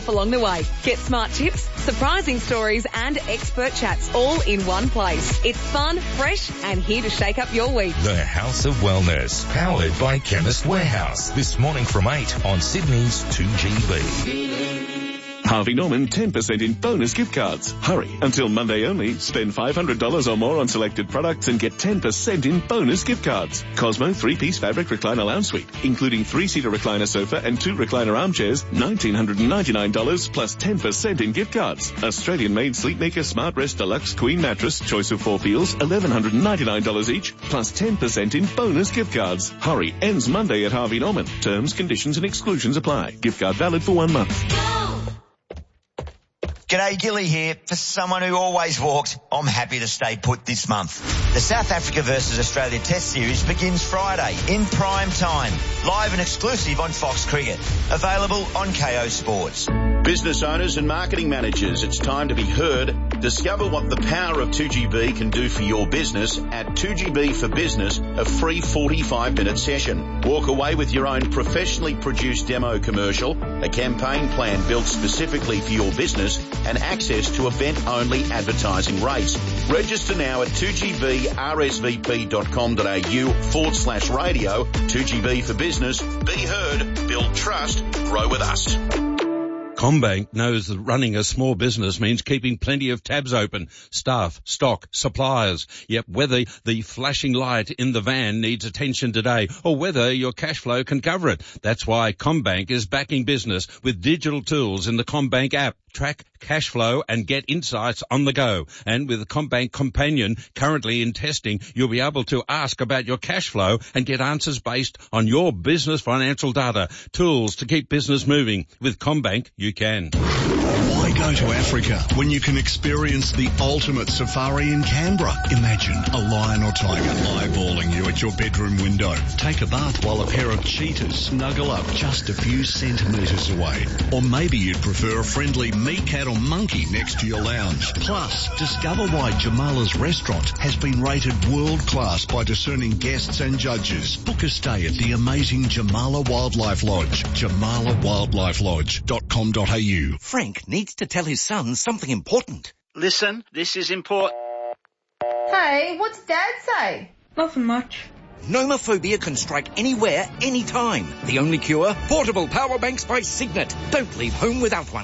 along the way. Get smart tips, surprising stories and expert chats all in one place. It's fun, fresh and here to shake up your week. The House of Wellness, powered by Chemist Warehouse. This morning from 8 on Sydney's 2GB. Harvey Norman 10% in bonus gift cards. Hurry, until Monday only. Spend $500 or more on selected products and get 10% in bonus gift cards. Cosmo 3-piece fabric recliner lounge suite, including 3-seater recliner sofa and 2 recliner armchairs, $1,999 plus 10% in gift cards. Australian-made Sleepmaker Smart Rest Deluxe Queen Mattress, choice of 4 feels, $1,199 each, plus 10% in bonus gift cards. Hurry, ends Monday at Harvey Norman. Terms, conditions and exclusions apply. Gift card valid for 1 month. G'day, Gilly here. For someone who always walked, I'm happy to stay put this month. The South Africa versus Australia Test Series begins Friday in prime time. Live and exclusive on Fox Cricket. Available on KO Sports. Business owners and marketing managers, it's time to be heard. Discover what the power of 2GB can do for your business at 2GB for Business, a free 45-minute session. Walk away with your own professionally produced demo commercial, a campaign plan built specifically for your business, and access to event-only advertising rates. Register now at 2gbrsvp.com.au/radio. 2GB for Business. Be heard, build trust, grow with us. CommBank knows that running a small business means keeping plenty of tabs open, staff, stock, suppliers. Yet whether the flashing light in the van needs attention today or whether your cash flow can cover it. That's why CommBank is backing business with digital tools in the CommBank app. Track cash flow and get insights on the go. And with the CommBank Companion currently in testing, you'll be able to ask about your cash flow and get answers based on your business financial data. Tools to keep business moving. With CommBank, you can. Why go to Africa when you can experience the ultimate safari in Canberra? Imagine a lion or tiger eyeballing you at your bedroom window. Take a bath while a pair of cheetahs snuggle up just a few centimetres away. Or maybe you'd prefer a friendly meerkat or monkey next to your lounge. Plus, discover why Jamala's restaurant has been rated world-class by discerning guests and judges. Book a stay at the amazing Jamala Wildlife Lodge, jamalawildlifelodge.com.au. Frank needs to tell his son something important. Listen, this is important. Hey, what's Dad say? Nothing much. Nomophobia can strike anywhere, anytime. The only cure? Portable power banks by Signet. Don't leave home without one.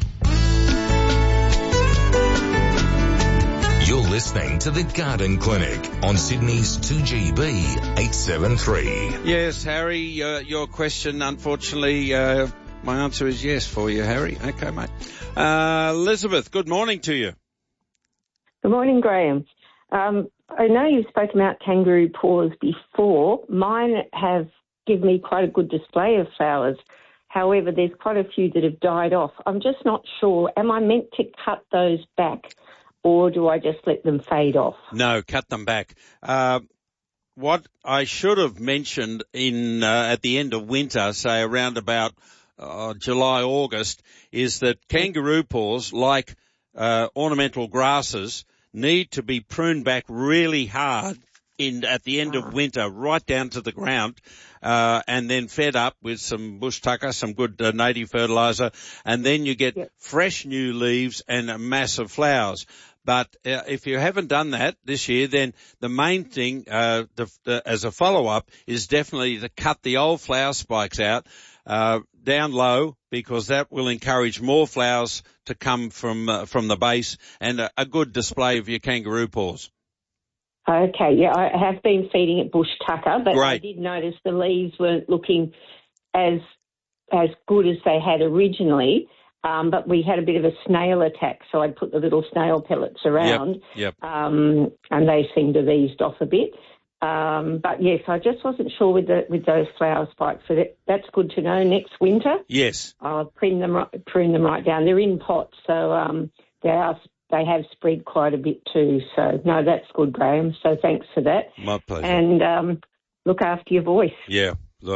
You're listening to The Garden Clinic on Sydney's 2GB 873. Yes, Harry, your question, unfortunately, my answer is yes for you, Harry. Okay, mate. Elizabeth, good morning to you. Good morning, Graham. I know you've spoken about kangaroo paws before. Mine have given me quite a good display of flowers. However, there's quite a few that have died off. I'm just not sure. Am I meant to cut those back or do I just let them fade off? No, cut them back. What I should have mentioned at the end of winter, say around about July, August, is that kangaroo paws, like ornamental grasses, need to be pruned back really hard at the end of winter, right down to the ground, and then fed up with some bush tucker, some good native fertilizer, and then you get fresh new leaves and a mass of flowers. But if you haven't done that this year, then the main thing as a follow-up is definitely to cut the old flower spikes out down low, because that will encourage more flowers to come from the base and a good display of your kangaroo paws. Okay, yeah, I have been feeding it bush tucker, but Great. I did notice the leaves weren't looking as good as they had originally. But we had a bit of a snail attack, so I'd put the little snail pellets around, and they seemed to have eased off a bit. But yes, I just wasn't sure with those flower spikes. So that's good to know. Next winter, yes, I'll prune them right down. They're in pots, so they have spread quite a bit too. So no, that's good, Graham. So thanks for that. My pleasure. And look after your voice. Yeah,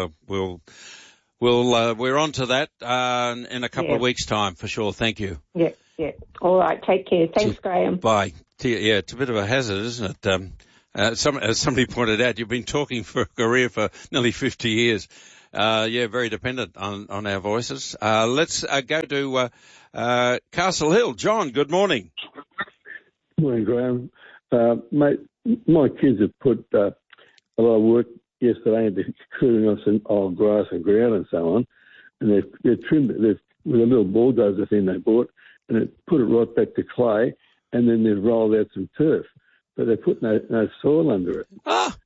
we're on to that in a couple of weeks' time for sure. Thank you. Yeah. All right, take care. Thanks, Graham. Bye. Yeah, it's a bit of a hazard, isn't it? As somebody pointed out, you've been talking for a career for nearly 50 years. very dependent on our voices. Let's go to Castle Hill. John, good morning. Good morning, Graham. Mate, my kids have put a lot of work yesterday into clearing off some old grass and ground and so on, and they've trimmed it with a little bulldozer thing they bought, and it put it right back to clay, and then they've rolled out some turf, but they put no soil under it.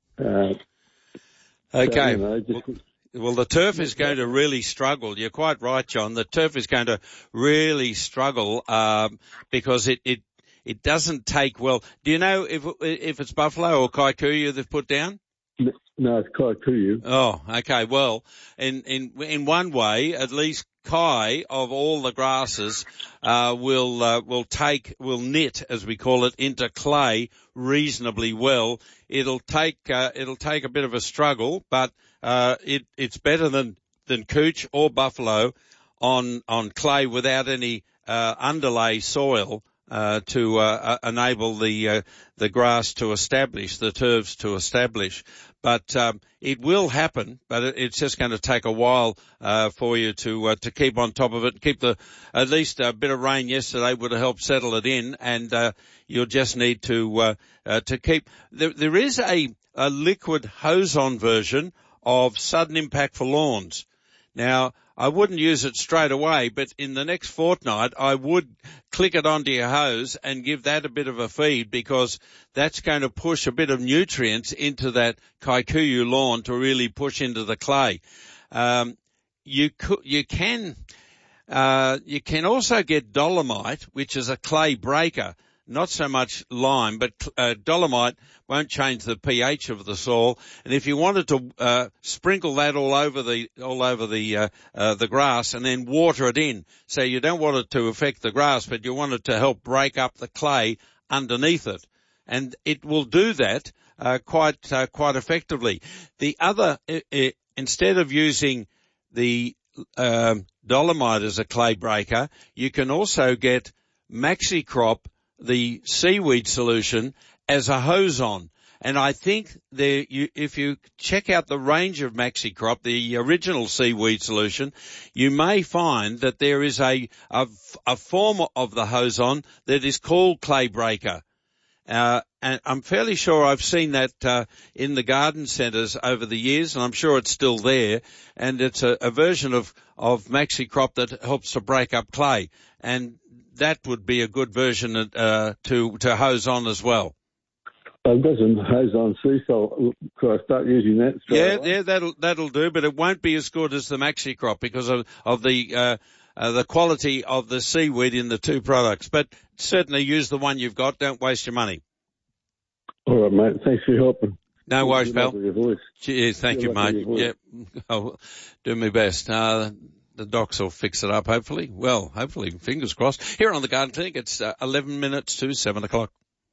Okay. So, well, the turf is going to really struggle. You're quite right, John. The turf is going to really struggle because it doesn't take well. Do you know if it's buffalo or kikuyu they've put down? No, it's kikuyu. Oh, okay. Well, in one way, at least kai of all the grasses will knit, as we call it, into clay reasonably well. It'll take a bit of a struggle, but it's better than cooch or buffalo on clay without any underlay soil to enable the grass to establish, the turfs to establish. But it will happen, but it's just going to take a while for you to keep on top of it. Keep at least a bit of rain yesterday would have helped settle it in, and you'll just need to keep. There is a liquid hose-on version of Sudden Impact for Lawns. Now, I wouldn't use it straight away, but in the next fortnight, I would click it onto your hose and give that a bit of a feed, because that's going to push a bit of nutrients into that kikuyu lawn to really push into the clay. You can also get dolomite, which is a clay breaker. Not so much lime, but dolomite won't change the pH of the soil. And if you wanted to sprinkle that all over the grass and then water it in, so you don't want it to affect the grass, but you want it to help break up the clay underneath it, and it will do that quite effectively. The other, instead of using the dolomite as a clay breaker, you can also get MaxiCrop, the seaweed solution, as a hose-on. And I think if you check out the range of MaxiCrop, the original seaweed solution, you may find that there is a form of the hose-on that is called Clay Breaker. And I'm fairly sure I've seen that in the garden centres over the years, and I'm sure it's still there. And it's a version of MaxiCrop that helps to break up clay. And that would be a good version to hose on as well. I've got some hose on sea, so could I start using that? Yeah, that'll do, but it won't be as good as the MaxiCrop because of the quality of the seaweed in the two products. But certainly use the one you've got. Don't waste your money. All right, mate. Thanks for your help. No worries, pal. Cheers. Thank you, mate. Yeah, I'll do my best. The docs will fix it up, hopefully. Well, hopefully, fingers crossed. Here on the Garden Clinic, it's 11 minutes to 7 o'clock.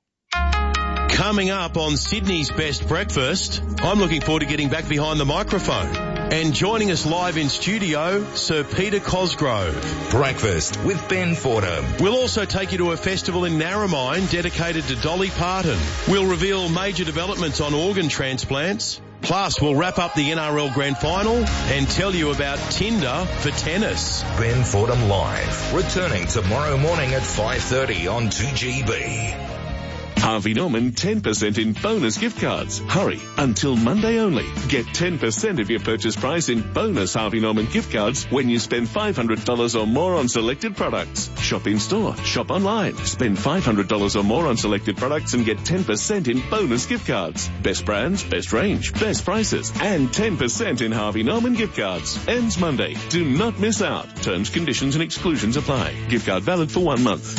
Coming up on Sydney's Best Breakfast, I'm looking forward to getting back behind the microphone. And joining us live in studio, Sir Peter Cosgrove. Breakfast with Ben Fordham. We'll also take you to a festival in Narromine dedicated to Dolly Parton. We'll reveal major developments on organ transplants. Plus, we'll wrap up the NRL Grand Final and tell you about Tinder for tennis. Ben Fordham Live, returning tomorrow morning at 5:30 on 2GB. Harvey Norman 10% in bonus gift cards. Hurry, until Monday only. Get 10% of your purchase price in bonus Harvey Norman gift cards when you spend $500 or more on selected products. Shop in store, shop online. Spend $500 or more on selected products and get 10% in bonus gift cards. Best brands, best range, best prices, and 10% in Harvey Norman gift cards. Ends Monday. Do not miss out. Terms, conditions and exclusions apply. Gift card valid for 1 month.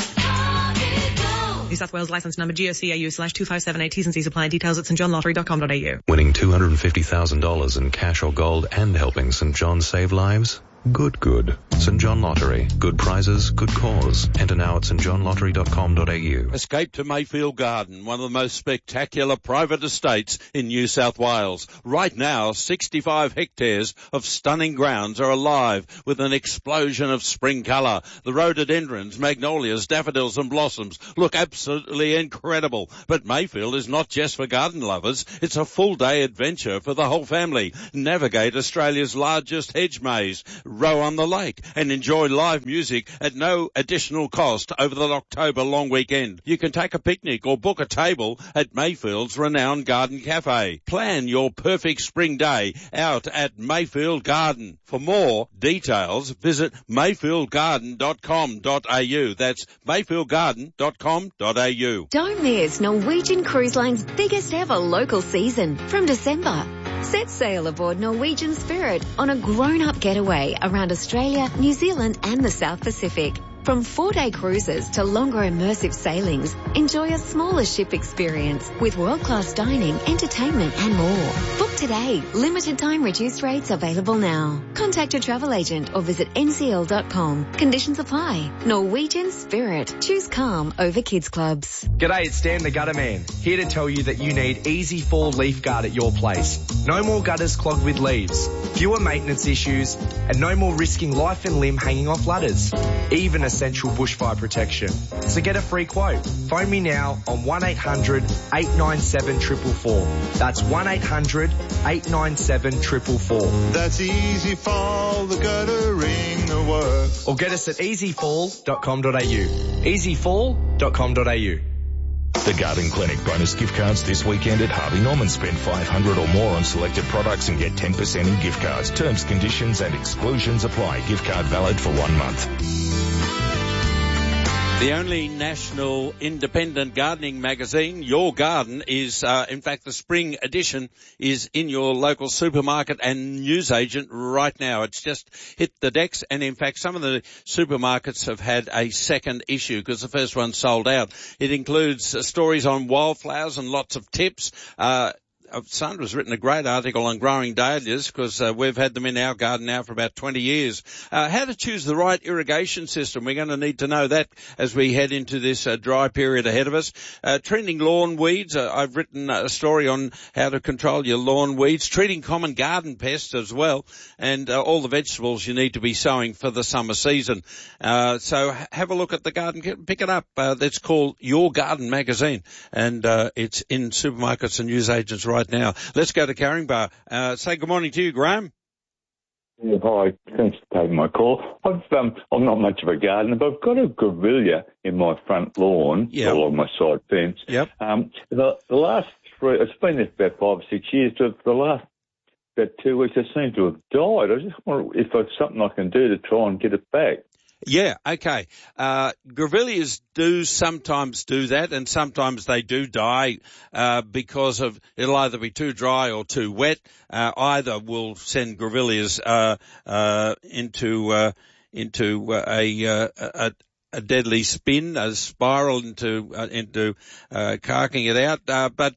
New South Wales licence number GOCAU/257A. T's and C's apply. Details at stjohnlottery.com.au. Winning $250,000 in cash or gold and helping St John save lives? Good. St John Lottery. Good prizes, good cause. Enter now at stjohnlottery.com.au. Escape to Mayfield Garden, one of the most spectacular private estates in New South Wales. Right now, 65 hectares of stunning grounds are alive with an explosion of spring colour. The rhododendrons, magnolias, daffodils and blossoms look absolutely incredible. But Mayfield is not just for garden lovers. It's a full-day adventure for the whole family. Navigate Australia's largest hedge maze, row on the lake, and enjoy live music at no additional cost over the October long weekend. You can take a picnic or book a table at Mayfield's renowned garden cafe. Plan your perfect spring day out at Mayfield Garden. For more details, visit mayfieldgarden.com.au. That's mayfieldgarden.com.au. Don't miss Norwegian Cruise Line's biggest ever local season from December. Set sail aboard Norwegian Spirit on a grown-up getaway around Australia, New Zealand and the South Pacific. From 4-day cruises to longer immersive sailings, enjoy a smaller ship experience with world-class dining, entertainment and more. Book today. Limited time reduced rates available now. Contact your travel agent or visit ncl.com. Conditions apply. Norwegian Spirit. Choose calm over kids clubs. G'day, it's Dan the Gutter Man, here to tell you that you need Easy Fall Leaf Guard at your place. No more gutters clogged with leaves, fewer maintenance issues, and no more risking life and limb hanging off ladders. Even essential bushfire protection. So get a free quote. Phone me now on 1800 897 444. That's 1800 897 444. That's Easy Fall, the guttering the works. Or get us at easyfall.com.au. easyfall.com.au. The Garden Clinic bonus gift cards this weekend at Harvey Norman. Spend $500 or more on selected products and get 10% in gift cards. Terms, conditions and exclusions apply. Gift card valid for 1 month. The only national independent gardening magazine, Your Garden, is, in fact, the spring edition is in your local supermarket and newsagent right now. It's just hit the decks, and in fact, some of the supermarkets have had a second issue because the first one sold out. It includes stories on wildflowers and lots of tips. Sandra's written a great article on growing dahlias because we've had them in our garden now for about 20 years. How to choose the right irrigation system. We're going to need to know that as we head into this dry period ahead of us. Treating lawn weeds. I've written a story on how to control your lawn weeds. Treating common garden pests as well. And all the vegetables you need to be sowing for the summer season. So have a look at the garden. Pick it up. It's called Your Garden magazine. And it's in supermarkets and newsagents right now. Let's go to Caringbah. Say good morning to you, Graham. Yeah, hi. Thanks for taking my call. I'm not much of a gardener, but I've got a grevillea in my front lawn along my side fence. Yep. The last it's been there for about 5 or 6 years. The last about 2 weeks, it seems to have died. I just wonder if there's something I can do to try and get it back. Yeah, okay. Grevilleas do sometimes do that, and sometimes they do die because of it'll either be too dry or too wet. Either will send grevilleas into a deadly spin, a spiral into carking it out. But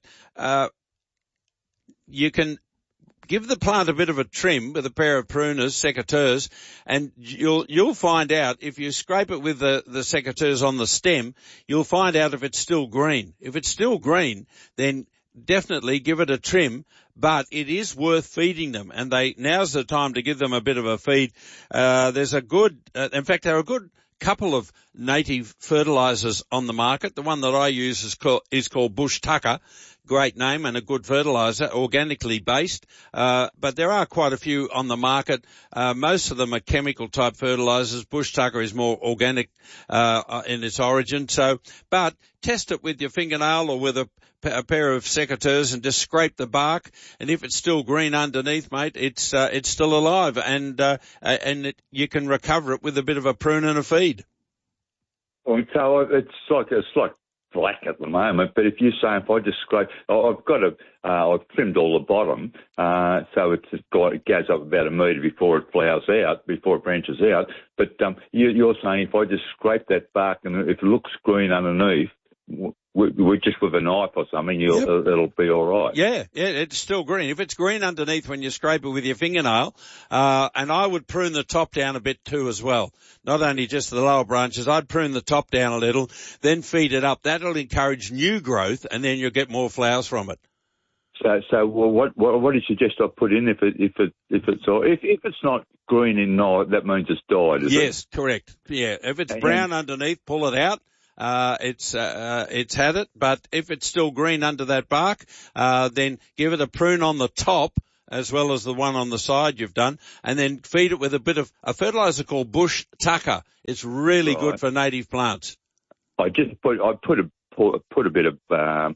you can give the plant a bit of a trim with a pair of pruners, secateurs, and you'll find out if you scrape it with the secateurs on the stem, you'll find out if it's still green. If it's still green, then definitely give it a trim, but it is worth feeding them, and now's the time to give them a bit of a feed. There's a good, in fact, there are a good couple of native fertilizers on the market. The one that I use is called Bush Tucker. Great name and a good fertilizer, organically based. But there are quite a few on the market. Most of them are chemical type fertilizers. Bush Tucker is more organic, in its origin. But test it with your fingernail or with a pair of secateurs and just scrape the bark. And if it's still green underneath, mate, it's still alive, and you can recover it with a bit of a prune and a feed. So it's like black at the moment, but if you're saying if I just scrape, I've trimmed all the bottom, so it goes up about a metre before it flowers out, before it branches out. But you're saying if I just scrape that bark and if it looks green underneath, just with a knife or something, it'll be all right. Yeah, it's still green. If it's green underneath when you scrape it with your fingernail, and I would prune the top down a bit too as well. Not only just the lower branches, I'd prune the top down a little, then feed it up. That'll encourage new growth, and then you'll get more flowers from it. So what do you suggest I put in if it's not green in night, that means it's died, is it? Yes, correct. Yeah, if it's brown underneath, pull it out. It's had it, but if it's still green under that bark, then give it a prune on the top as well as the one on the side you've done, and then feed it with a bit of a fertilizer called bush tucker. It's really good for native plants. I put a bit of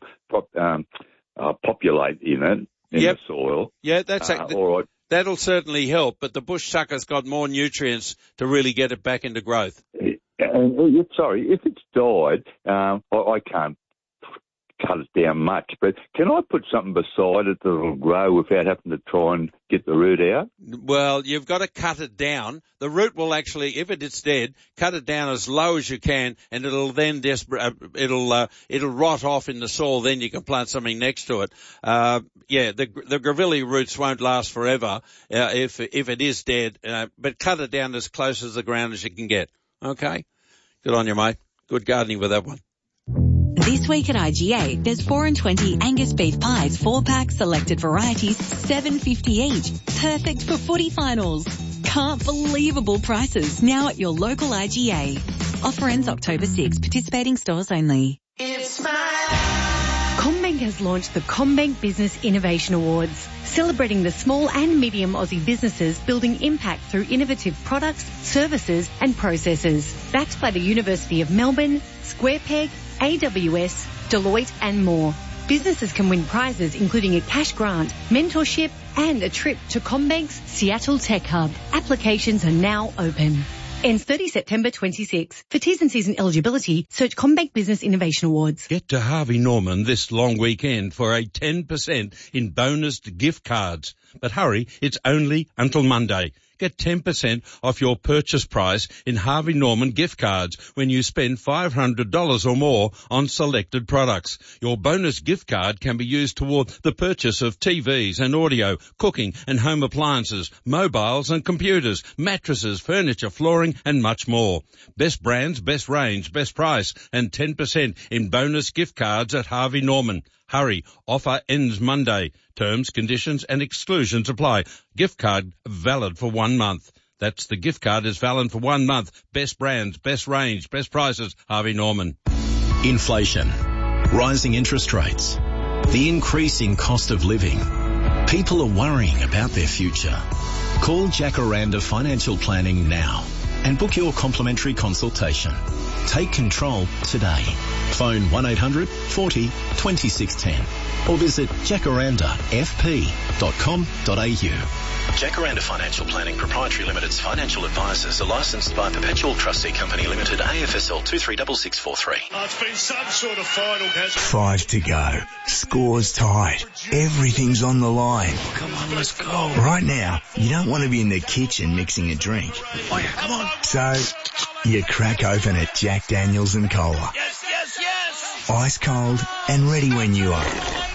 populate in it in the soil. Yeah, that's all right. That'll certainly help, but the bush tucker's got more nutrients to really get it back into growth. Sorry, if it's died, I can't cut it down much, but can I put something beside it that'll grow without having to try and get the root out? Well, you've got to cut it down. The root will actually, if it is dead, cut it down as low as you can, and it'll then it'll rot off in the soil. Then you can plant something next to it. The Grevillea roots won't last forever if it is dead, but cut it down as close as the ground as you can get. Okay, good on you, mate. Good gardening with that one. This week at IGA, there's 4 and 20 Angus beef pies, 4-pack, selected varieties, $7.50 each. Perfect for footy finals. Can't believable prices now at your local IGA. Offer ends October 6. Participating stores only. CommBank has launched the CommBank Business Innovation Awards, celebrating the small and medium Aussie businesses building impact through innovative products, services and processes. Backed by the University of Melbourne, SquarePeg, AWS, Deloitte and more. Businesses can win prizes including a cash grant, mentorship and a trip to CommBank's Seattle Tech Hub. Applications are now open. Ends 30 September 26. For T's and C's and eligibility, search CommBank Business Innovation Awards. Get to Harvey Norman this long weekend for a 10% in bonused gift cards. But hurry, it's only until Monday. Get 10% off your purchase price in Harvey Norman gift cards when you spend $500 or more on selected products. Your bonus gift card can be used toward the purchase of TVs and audio, cooking and home appliances, mobiles and computers, mattresses, furniture, flooring and much more. Best brands, best range, best price and 10% in bonus gift cards at Harvey Norman. Hurry, offer ends Monday. Terms, conditions and exclusions apply. Gift card valid for 1 month. That's the gift card is valid for 1 month. Best brands, best range, best prices, Harvey Norman. Inflation, rising interest rates, the increasing cost of living. People are worrying about their future. Call Jacaranda Financial Planning now and book your complimentary consultation. Take control today. Phone 1800 40 2610 or visit jacarandafp.com.au. Jacaranda Financial Planning Proprietary Limited's financial advisors are licensed by Perpetual Trustee Company Limited, AFSL 236643. It's been some sort of final, hasn't it? 5 to go. Score's tied. Everything's on the line. Come on, let's go. Right now, you don't want to be in the kitchen mixing a drink. Oh, yeah, come on. So, you crack open a Jack Daniels and Cola. Yes, yes, yes. Ice cold and ready when you are.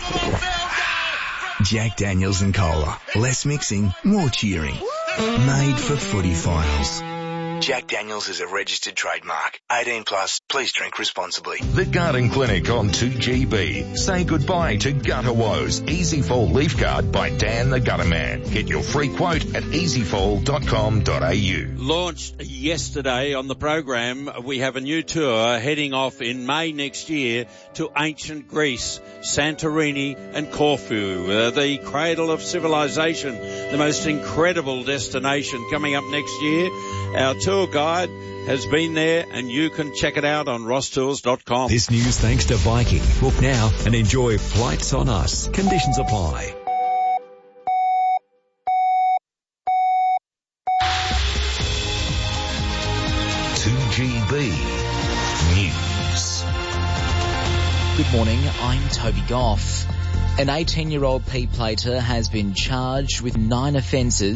Jack Daniels and Cola. Less mixing, more cheering. Made for footy finals. Jack Daniels is a registered trademark. 18 plus. Please drink responsibly. The Garden Clinic on 2GB. Say goodbye to gutter woes. Easy Fall Leaf Guard by Dan the Gutter Man. Get your free quote at easyfall.com.au. Launched yesterday on the program, we have a new tour heading off in May next year to ancient Greece, Santorini and Corfu, the cradle of civilization, the most incredible destination coming up next year. Our tour guide has been there and you can check it out on rosstours.com. This news thanks to Viking. Book now and enjoy Flights on Us. Conditions apply. News. Good morning, I'm Toby Goff. An 18-year-old P-plater has been charged with 9 offences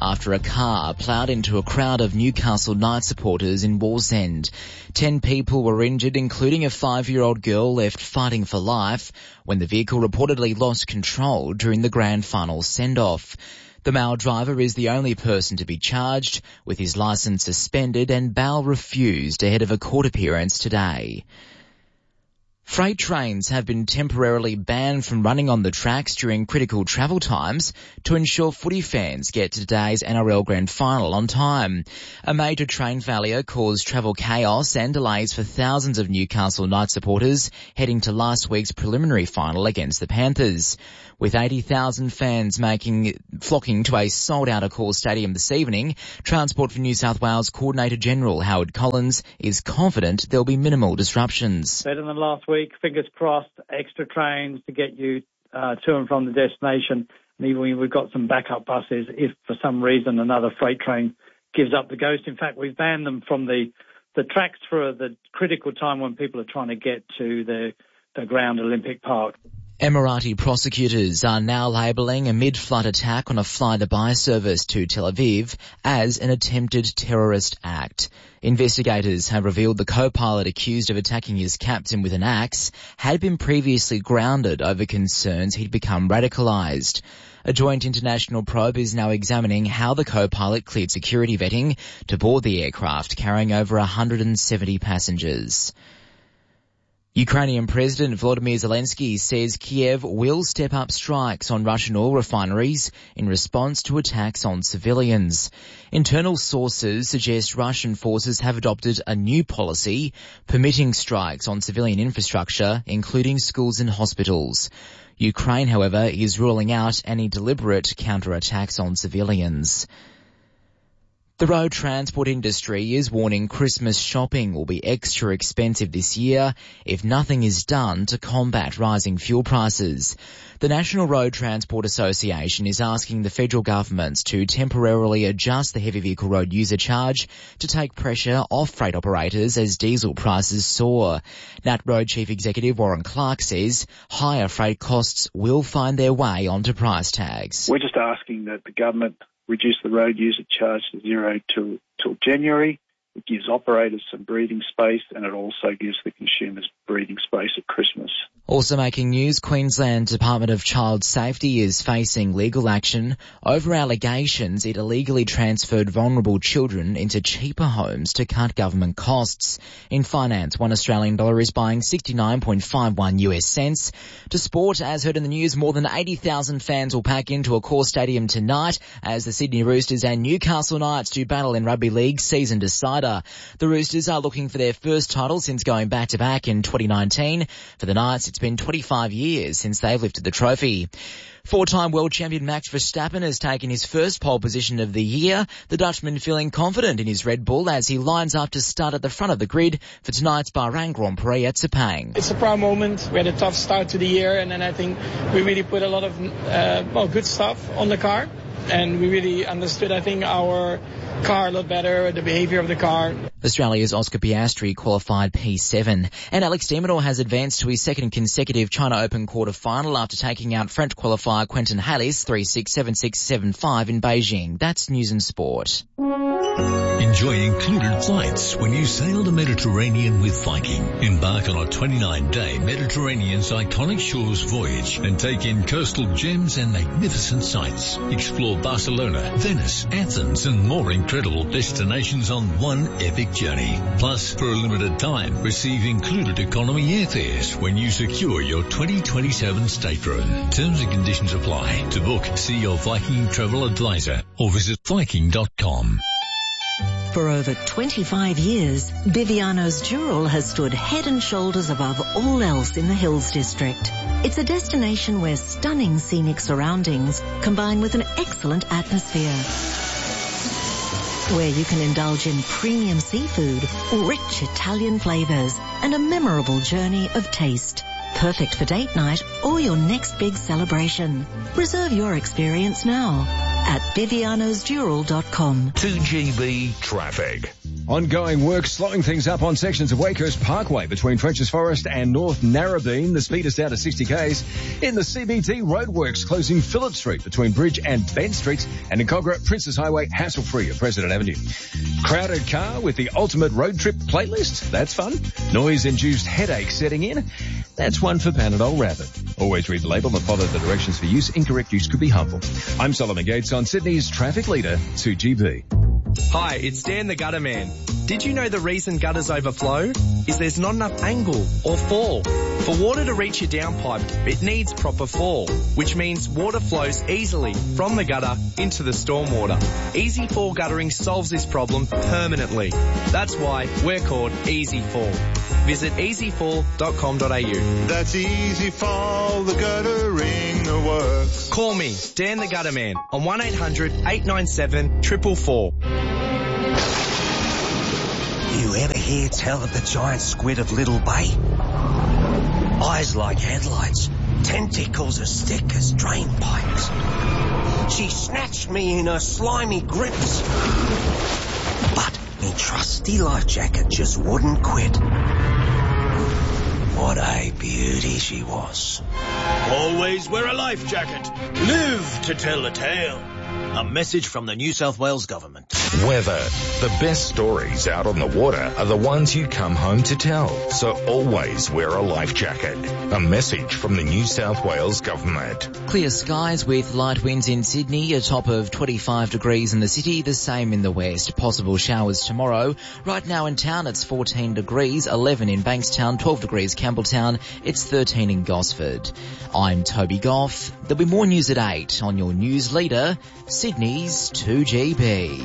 after a car ploughed into a crowd of Newcastle Knights supporters in Wallsend. 10 people were injured, including a 5-year-old girl left fighting for life when the vehicle reportedly lost control during the grand final send-off. The male driver is the only person to be charged, with his licence suspended and bail refused ahead of a court appearance today. Freight trains have been temporarily banned from running on the tracks during critical travel times to ensure footy fans get to today's NRL Grand Final on time. A major train failure caused travel chaos and delays for thousands of Newcastle Knights supporters heading to last week's preliminary final against the Panthers. With 80,000 fans flocking to a sold-out Accor Stadium this evening, Transport for New South Wales Coordinator General Howard Collins is confident there'll be minimal disruptions. Better than last week, fingers crossed, extra trains to get you to and from the destination. And even we've got some backup buses if for some reason another freight train gives up the ghost. In fact, we've banned them from the tracks for the critical time when people are trying to get to the ground Olympic Park. Emirati prosecutors are now labelling a mid-flight attack on a fly-to-Dubai service to Tel Aviv as an attempted terrorist act. Investigators have revealed the co-pilot accused of attacking his captain with an axe had been previously grounded over concerns he'd become radicalised. A joint international probe is now examining how the co-pilot cleared security vetting to board the aircraft carrying over 170 passengers. Ukrainian President Volodymyr Zelensky says Kiev will step up strikes on Russian oil refineries in response to attacks on civilians. Internal sources suggest Russian forces have adopted a new policy permitting strikes on civilian infrastructure, including schools and hospitals. Ukraine, however, is ruling out any deliberate counterattacks on civilians. The road transport industry is warning Christmas shopping will be extra expensive this year if nothing is done to combat rising fuel prices. The National Road Transport Association is asking the federal governments to temporarily adjust the heavy vehicle road user charge to take pressure off freight operators as diesel prices soar. NAT Road Chief Executive Warren Clark says higher freight costs will find their way onto price tags. We're just asking that the government reduce the road user charge to zero till January. It gives operators some breathing space, and it also gives the consumers breathing space at Christmas. Also making news, Queensland Department of Child Safety is facing legal action over allegations it illegally transferred vulnerable children into cheaper homes to cut government costs. In finance, $1 Australian is buying 69.51 US cents. To sport, as heard in the news, more than 80,000 fans will pack into Accor Stadium tonight as the Sydney Roosters and Newcastle Knights do battle in Rugby League season decider. The Roosters are looking for their first title since going back-to-back in 2019. For the Knights, it's been 25 years since they've lifted the trophy. Four-time world champion Max Verstappen has taken his first pole position of the year. The Dutchman feeling confident in his Red Bull as he lines up to start at the front of the grid for tonight's Bahrain Grand Prix at Sepang. It's a proud moment. We had a tough start to the year, and then I think we really put a lot of good stuff on the car. And we really understood, I think, our car a lot better, the behaviour of the car. Australia's Oscar Piastri qualified P7. And Alex de Minaur has advanced to his second consecutive China Open quarter-final after taking out French qualifier Quentin Halys 3-6, 7-6, 7-5 in Beijing. That's News and Sport. Enjoy included flights when you sail the Mediterranean with Viking. Embark on a 29-day Mediterranean's iconic shores voyage and take in coastal gems and magnificent sights. Explore Barcelona, Venice, Athens and more incredible destinations on one epic journey. Plus, for a limited time, receive included economy airfares when you secure your 2027 stateroom. Terms and conditions apply. To book, see your Viking travel advisor or visit Viking.com. For over 25 years, Biviano's Dural has stood head and shoulders above all else in the Hills District. It's a destination where stunning scenic surroundings combine with an excellent atmosphere, where you can indulge in premium seafood, rich Italian flavours, and a memorable journey of taste. Perfect for date night or your next big celebration. Reserve your experience now at BivianosDural.com. 2GB traffic. Ongoing work slowing things up on sections of Wakehurst Parkway between French's Forest and North Narrabeen. The speed is down to 60 k's. In the CBD, roadworks closing Phillip Street between Bridge and Bent Streets, and in Cogra, Princess Highway hassle-free at President Avenue. Crowded car with the ultimate road trip playlist. That's fun. Noise-induced headache setting in. That's one for Panadol Rapid. Always read the label and follow the directions for use. Incorrect use could be harmful. I'm Solomon Gates on Sydney's traffic leader, 2GB. Hi, it's Dan the Gutter Man. Did you know the reason gutters overflow is there's not enough angle or fall? For water to reach your downpipe, it needs proper fall, which means water flows easily from the gutter into the stormwater. Easy Fall guttering solves this problem permanently. That's why we're called Easy Fall. Visit easyfall.com.au. That's Easy Fall, the guttering works. Call me, Dan the Gutter Man, on 1-800-897-444. You ever hear tell of the giant squid of Little Bay? Eyes like headlights, tentacles as thick as drain pipes. She snatched me in her slimy grips. But me trusty life jacket just wouldn't quit. What a beauty she was. Always wear a life jacket. Live to tell a tale. A message from the New South Wales Government. Weather. The best stories out on the water are the ones you come home to tell. So always wear a life jacket. A message from the New South Wales Government. Clear skies with light winds in Sydney, a top of 25 degrees in the city, the same in the west. Possible showers tomorrow. Right now in town it's 14 degrees, 11 in Bankstown, 12 degrees Campbelltown, it's 13 in Gosford. I'm Toby Goff. There'll be more news at 8 on your news leader, Sydney's 2GB.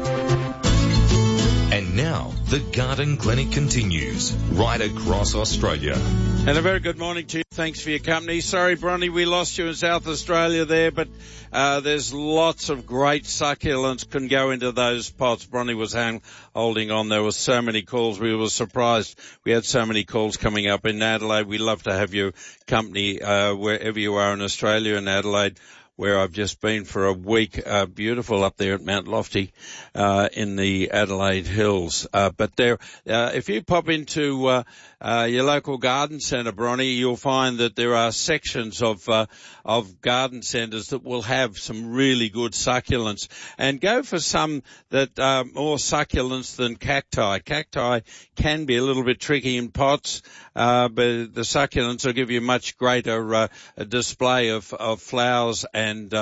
And now, the Garden Clinic continues right across Australia. And a very good morning to you. Thanks for your company. Sorry, Bronny, we lost you in South Australia there, but there's lots of great succulents can go into those pots. Bronny was holding on. There were so many calls. We were surprised we had so many calls coming up in Adelaide. We love to have your company wherever you are in Australia, in Adelaide, where I've just been for a week. Beautiful up there at Mount Lofty, in the Adelaide Hills. But there, if you pop into, your local garden centre, Bronny, you'll find that there are sections of garden centres that will have some really good succulents. And go for some that are more succulents than cacti. Cacti can be a little bit tricky in pots, but the succulents will give you much greater display of flowers and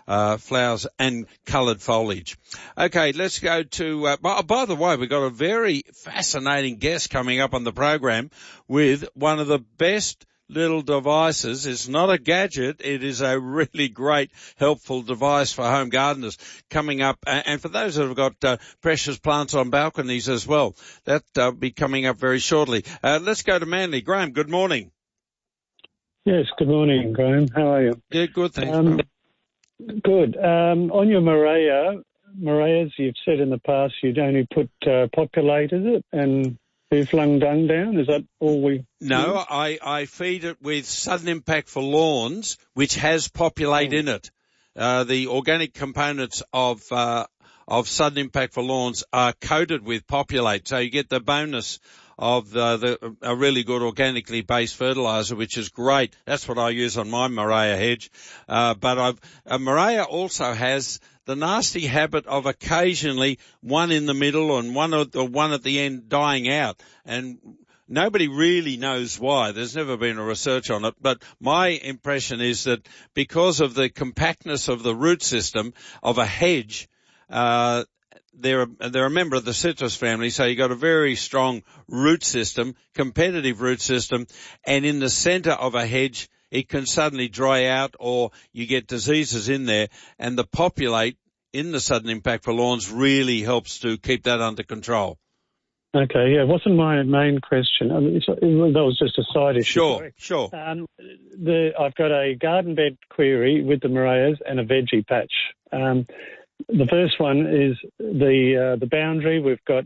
coloured foliage. Okay, let's go to, by the way, we've got a very fascinating guest coming up on the program with one of the best little devices. It's not a gadget. It is a really great, helpful device for home gardeners coming up. And for those that have got precious plants on balconies as well, that'll be coming up very shortly. Let's go to Manly. Graham, good morning. Yes, good morning, Graham. How are you? Yeah, good, thanks. Good. On your Moreas, you've said in the past you'd only put populators and flung dung down. Is that all we... No, I feed it with Sudden Impact for Lawns, which has populate in it. The organic components of Sudden Impact for Lawns are coated with populate, so you get the bonus of a really good organically based fertilizer, which is great. That's what I use on my Morea hedge. But Morea also has the nasty habit of occasionally one in the middle and one at the end dying out. And nobody really knows why. There's never been a research on it. But my impression is that because of the compactness of the root system of a hedge, they're a member of the citrus family, so you've got a very strong root system, competitive root system, and in the centre of a hedge, it can suddenly dry out or you get diseases in there, and the populate in the Sudden Impact for Lawns really helps to keep that under control. Okay, yeah, it wasn't my main question. I mean, that was just a side issue. Sure. I've got a garden bed query with the Moreas and a veggie patch. The first one is the boundary. We've got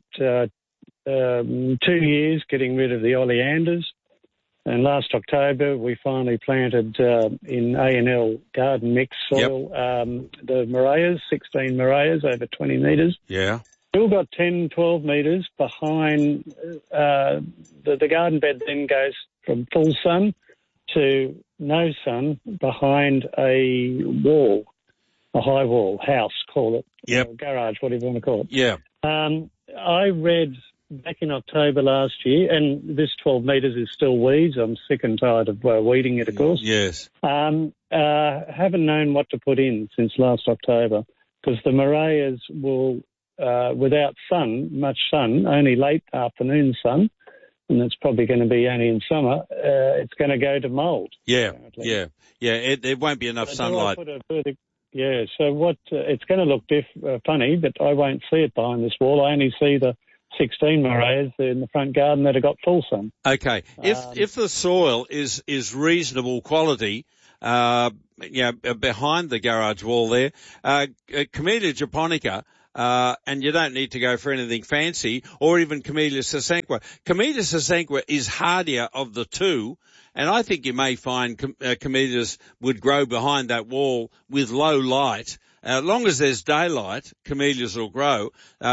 2 years getting rid of the oleanders. And last October, we finally planted in A&L garden mix soil the Moreas, 16 Moreas over 20 metres. Yeah. Still got 10, 12 metres behind the garden bed. Then goes from full sun to no sun behind a wall, a high wall, house, call it. Yep. Garage, whatever you want to call it. Yeah. I read back in October last year, and this 12 metres is still weeds. I'm sick and tired of weeding it, of course. Yes. Haven't known what to put in since last October because the Marias will, without much sun, only late afternoon sun, and it's probably going to be only in summer, it's going to go to mould. Yeah, apparently. yeah. There won't be enough sunlight. Yeah, so it's going to look funny, but I won't see it behind this wall. I only see the 16 Marias in the front garden that have got full sun. Okay. If the soil is reasonable quality, behind the garage wall there, Camellia japonica, and you don't need to go for anything fancy, or even Camellia sasanqua. Camellia sasanqua is hardier of the two, and I think you may find camellias would grow behind that wall with low light. As long as there's daylight, camellias will grow.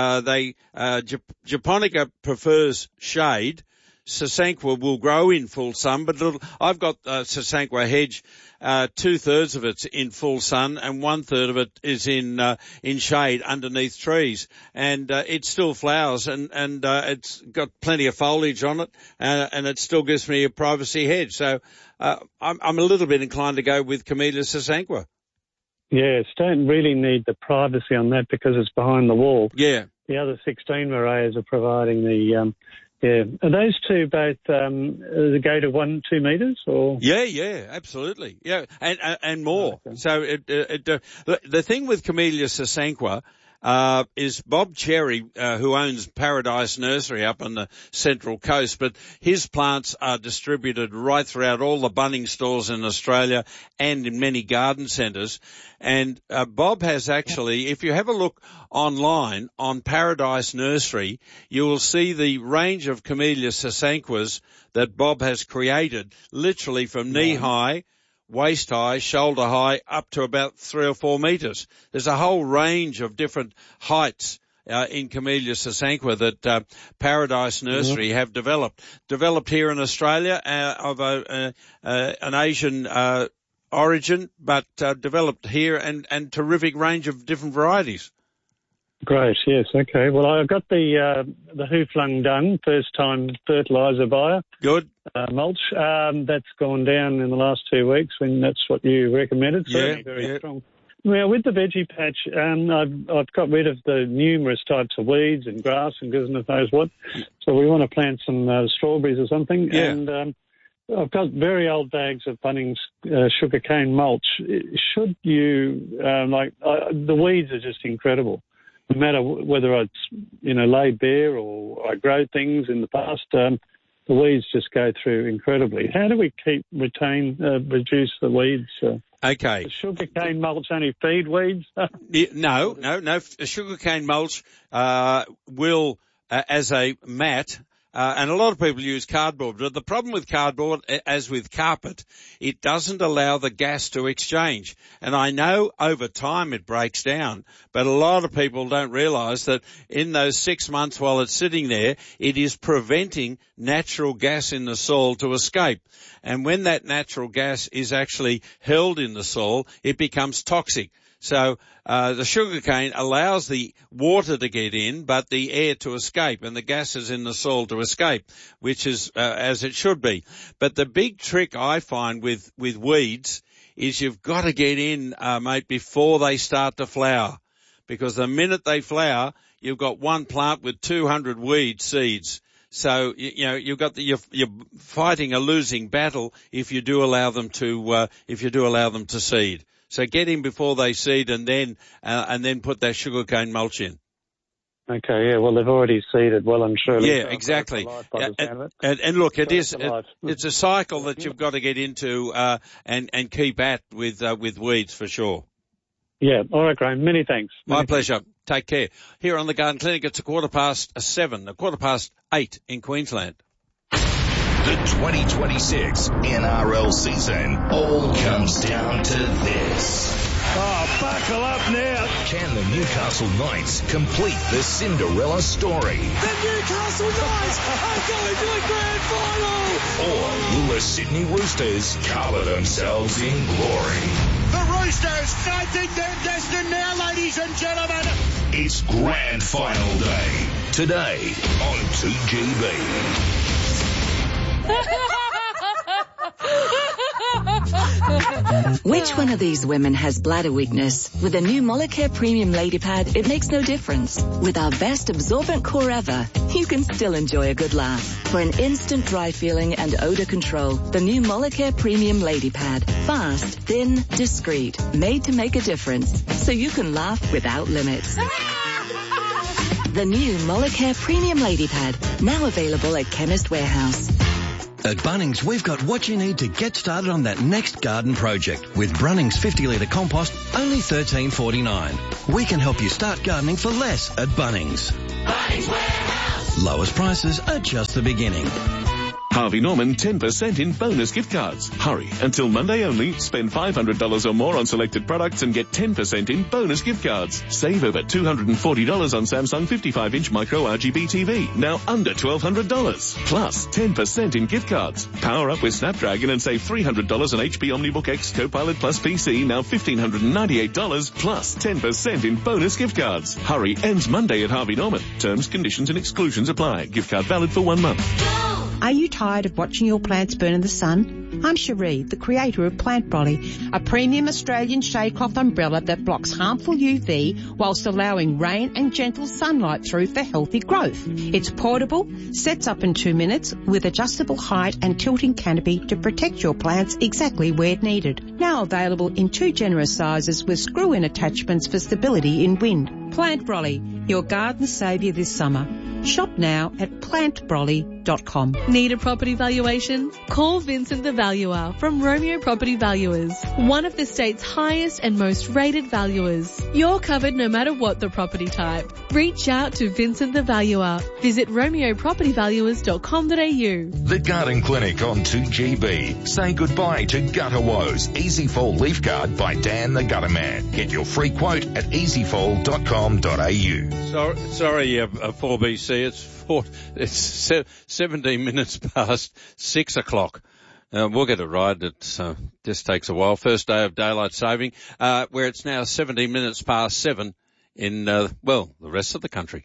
Japonica prefers shade. Sasanqua will grow in full sun, but I've got Sasanqua hedge. 2/3 of it's in full sun and 1/3 of it is in shade underneath trees. And it still flowers and it's got plenty of foliage on it, and it still gives me a privacy hedge. So I'm a little bit inclined to go with Camellia sasanqua. Yes, don't really need the privacy on that because it's behind the wall. Yeah. The other 16 Marias are providing the Are those two both go to 1-2 metres or? Yeah, absolutely. Yeah, and more. Okay. So the thing with Camellia sasanqua is Bob Cherry, who owns Paradise Nursery up on the Central Coast, but his plants are distributed right throughout all the Bunnings stores in Australia and in many garden centres. And Bob has actually, if you have a look online on Paradise Nursery, you will see the range of Camellia sasanquas that Bob has created, literally from knee-high, waist-high, shoulder-high, up to about 3 or 4 metres. There's a whole range of different heights in Camellia sasanqua that Paradise Nursery have developed here in Australia of an Asian origin, but developed here and terrific range of different varieties. Great, yes, okay. Well, I got the Hooflung done, first time fertiliser buyer. Good. Mulch. That's gone down in the last 2 weeks when that's what you recommended. Certainly very strong. Well, with the veggie patch, I've got rid of the numerous types of weeds and grass and goodness knows what. So we want to plant some strawberries or something. Yeah. And I've got very old bags of Bunnings sugarcane mulch. Should you, the weeds are just incredible. No matter whether it's, laid bare or I grow things in the past, the weeds just go through incredibly. How do we reduce the weeds? Okay. Does sugarcane mulch only feed weeds? No. Sugarcane mulch will, as a mat, and a lot of people use cardboard, but the problem with cardboard, as with carpet, it doesn't allow the gas to exchange. And I know over time it breaks down, but a lot of people don't realise that in those 6 months while it's sitting there, it is preventing natural gas in the soil to escape. And when that natural gas is actually held in the soil, it becomes toxic. So the sugarcane allows the water to get in, but the air to escape, and the gases in the soil to escape, which is as it should be. But the big trick I find with weeds is you've got to get in, mate, before they start to flower, because the minute they flower, you've got one plant with 200 weed seeds. So you're fighting a losing battle if you do allow them to seed. So get in before they seed and then put that sugarcane mulch in. Okay, yeah, well, they've already seeded well and truly. Yeah, exactly. And look, it's a cycle that you've got to get into, and keep at with weeds for sure. Yeah, all right, Graham, many thanks. My pleasure. Take care. Here on the Garden Clinic, it's 8:15 in Queensland. The 2026 NRL season all comes down to this. Oh, buckle up now. Can the Newcastle Knights complete the Cinderella story? The Newcastle Knights are going to a grand final. Or will the Sydney Roosters cover themselves in glory? The Roosters, I think they're destined now, ladies and gentlemen. It's grand final day. Today on 2GB. Which one of these women has bladder weakness? With the new Molicare Premium Lady Pad, it makes no difference. With our best absorbent core ever, you can still enjoy a good laugh. For an instant dry feeling and odor control, the new Molicare Premium Lady Pad. Fast, thin, discreet, made to make a difference. So you can laugh without limits. The new Molicare Premium Lady Pad, now available at Chemist Warehouse. At Bunnings, we've got what you need to get started on that next garden project. With Brunnings 50-litre compost, only $13.49. We can help you start gardening for less at Bunnings. Bunnings Warehouse. Lowest prices are just the beginning. Harvey Norman 10% in bonus gift cards. Hurry, until Monday only. Spend $500 or more on selected products and get 10% in bonus gift cards. Save over $240 on Samsung 55-inch micro RGB TV, now under $1,200. Plus 10% in gift cards. Power up with Snapdragon and save $300 on HP OmniBook X Copilot Plus PC, now $1,598. Plus 10% in bonus gift cards. Hurry, ends Monday at Harvey Norman. Terms, conditions and exclusions apply. Gift card valid for 1 month. Are you tired of watching your plants burn in the sun? I'm Cherie, the creator of Plant Brolly, a premium Australian shade cloth umbrella that blocks harmful UV whilst allowing rain and gentle sunlight through for healthy growth. It's portable, sets up in 2 minutes with adjustable height and tilting canopy to protect your plants exactly where needed. Now available in 2 generous sizes with screw-in attachments for stability in wind. Plant Brolly, your garden saviour this summer. Shop now at plantbrolly.com. Need a property valuation? Call Vincent the Valuer from Romeo Property Valuers, one of the state's highest and most rated valuers. You're covered no matter what the property type. Reach out to Vincent the Valuer. Visit romeopropertyvaluers.com.au. The Garden Clinic on 2GB. Say goodbye to gutter woes. Easy Fall Leaf Guard by Dan the Gutter Man. Get your free quote at easyfall.com.au. Sorry, 4BC. It's 17 minutes past 6 o'clock. We'll get it right. It just takes a while. First day of daylight saving, where it's now 17 minutes past 7 in, the rest of the country.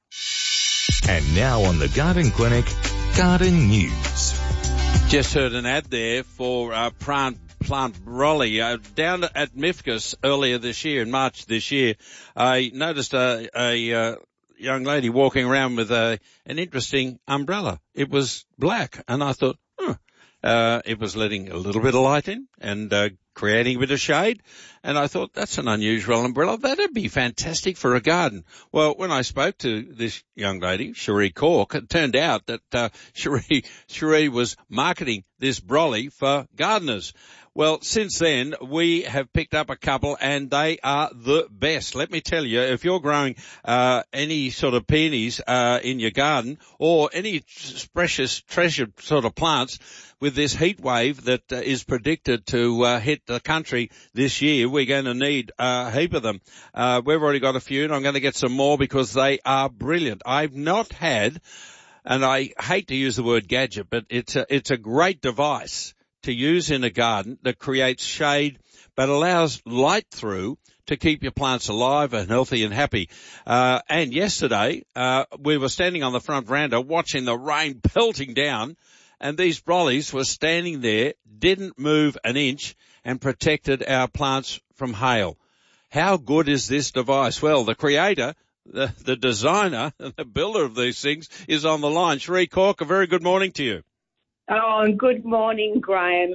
And now on the Garden Clinic, Garden News. Just heard an ad there for Plant Brolly. Down at Mifkus earlier this year, in March this year, I noticed a young lady walking around with an interesting umbrella. It was black, and I thought, it was letting a little bit of light in and creating a bit of shade. And I thought, that's an unusual umbrella. That'd be fantastic for a garden. Well, when I spoke to this young lady, Cherie Cork, it turned out that Cherie was marketing this brolly for gardeners. Well, since then, we have picked up a couple, and they are the best. Let me tell you, if you're growing any sort of peonies in your garden, or any precious treasured sort of plants, with this heat wave that is predicted to hit the country this year, we're going to need a heap of them. We've already got a few, and I'm going to get some more because they are brilliant. I've not had, and I hate to use the word gadget, but it's a great device to use in a garden that creates shade but allows light through to keep your plants alive and healthy and happy. And yesterday, we were standing on the front veranda watching the rain pelting down, and these brollies were standing there, didn't move an inch, and protected our plants from hail. How good is this device? Well, the creator, the designer, and the builder of these things is on the line. Cherie Cork, a very good morning to you. Oh, and good morning, Graham.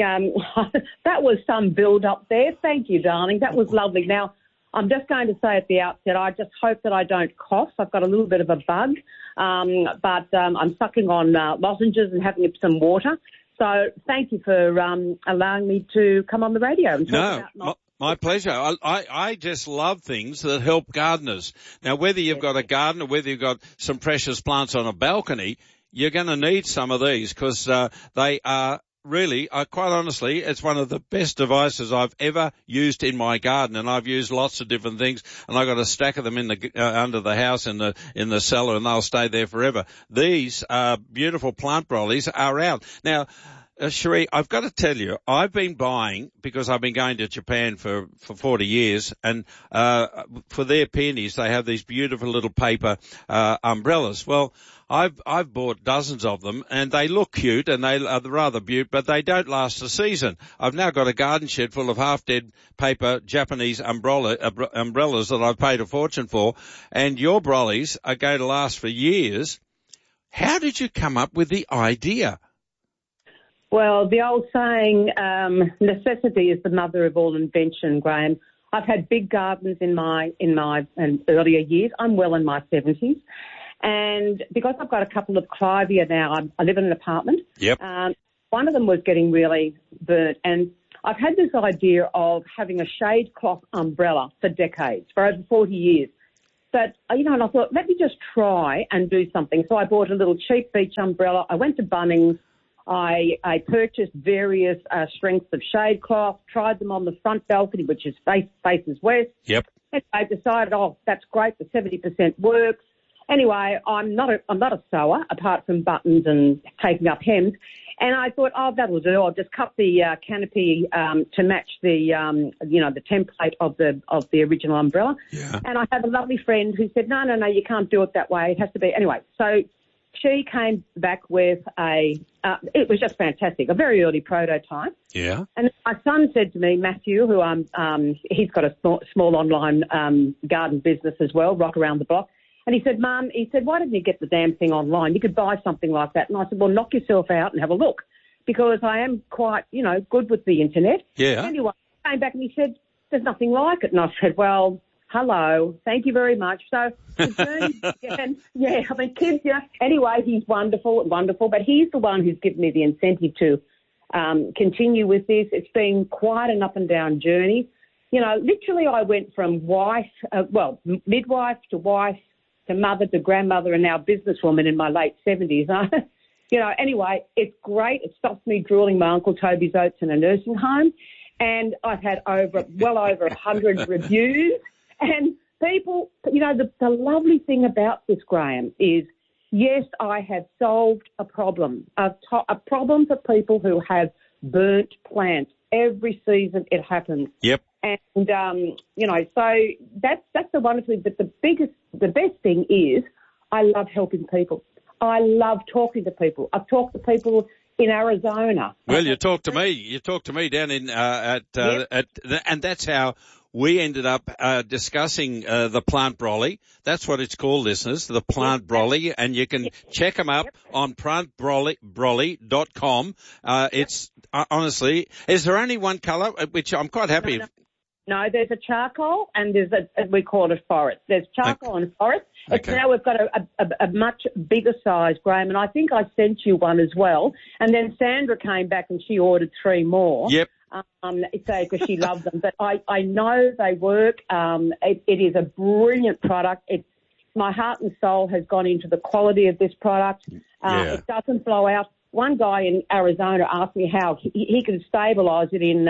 That was some build-up there. Thank you, darling. That was lovely. Now, I'm just going to say at the outset, I just hope that I don't cough. I've got a little bit of a bug, but I'm sucking on lozenges and having some water. So thank you for allowing me to come on the radio and talk about my pleasure. I just love things that help gardeners. Now, whether you've got a garden or whether you've got some precious plants on a balcony, you're going to need some of these because they are really, quite honestly, it's one of the best devices I've ever used in my garden, and I've used lots of different things, and I've got a stack of them in the under the house in the cellar, and they'll stay there forever. These beautiful plant brollies are out now. Cherie, I've got to tell you, I've been buying, because I've been going to Japan for 40 years, and for their peonies, they have these beautiful little paper umbrellas. Well, I've bought dozens of them, and they look cute, and they are rather beaut, but they don't last a season. I've now got a garden shed full of half-dead paper Japanese umbrellas that I've paid a fortune for, and your brollies are going to last for years. How did you come up with the idea? Well, the old saying, necessity is the mother of all invention, Graham. I've had big gardens in my earlier years. I'm well in my 70s. And because I've got a couple of Clivia now, I live in an apartment. Yep. One of them was getting really burnt. And I've had this idea of having a shade cloth umbrella for decades, for over 40 years. But, and I thought, let me just try and do something. So I bought a little cheap beach umbrella. I went to Bunnings. I purchased various strengths of shade cloth, tried them on the front balcony, which is faces west. Yep. And I decided, that's great, the 70% works. Anyway, I'm not a sewer, apart from buttons and taking up hems. And I thought, that'll do. I'll just cut the canopy to match the template of the original umbrella. Yeah. And I had a lovely friend who said, no, you can't do it that way. It has to be anyway. So she came back with it was just fantastic, a very early prototype. Yeah. And my son said to me, Matthew, who he's got a small online garden business as well, Rock Around the Block. And he said, Mum, why didn't you get the damn thing online? You could buy something like that. And I said, well, knock yourself out and have a look, because I am quite, good with the internet. Yeah. Anyway, he came back and he said, there's nothing like it. And I said, well, hello, thank you very much. So the journey began, kids, anyway, he's wonderful, but he's the one who's given me the incentive to continue with this. It's been quite an up and down journey. Literally I went from midwife to wife to mother to grandmother and now businesswoman in my late 70s. Anyway, it's great. It stops me drooling my Uncle Toby's oats in a nursing home. And I've had well over 100 reviews. And people, the lovely thing about this, Graham, is, yes, I have solved a problem, a problem for people who have burnt plants. Every season it happens. Yep. And, so that's the wonderful thing. But the best thing is I love helping people. I love talking to people. I've talked to people in Arizona. Well, you talk to me. You talk to me down in and that's how we ended up discussing the plant brolly. That's what it's called, listeners, the plant brolly, and you can check them up on plantbrolly.com. It's honestly, is there only one colour, which I'm quite happy. No, there's a charcoal and there's we call it forest. There's charcoal and forest. Okay. Now we've got a much bigger size, Graham, and I think I sent you one as well. And then Sandra came back and she ordered 3 more. Yep. Because she loved them. But I know they work. It is a brilliant product. My heart and soul has gone into the quality of this product. It doesn't blow out. One guy in Arizona asked me how he could stabilise it in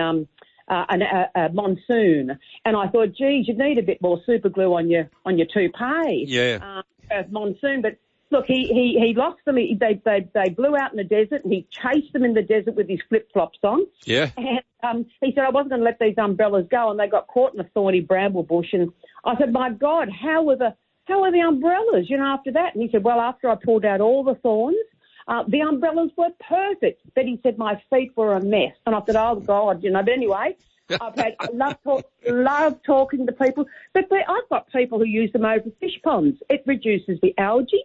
a monsoon, and I thought, geez, you'd need a bit more super glue on your toupee. Yeah. Monsoon, but look, he lost them. They blew out in the desert, and he chased them in the desert with his flip flops on. Yeah. And he said, I wasn't going to let these umbrellas go, and they got caught in a thorny bramble bush. And I said, my God, how were the umbrellas? After that, and he said, well, after I pulled out all the thorns, the umbrellas were perfect. But he said my feet were a mess. And I said, oh, God, But anyway, I love talking to people. But I've got people who use them over fish ponds. It reduces the algae.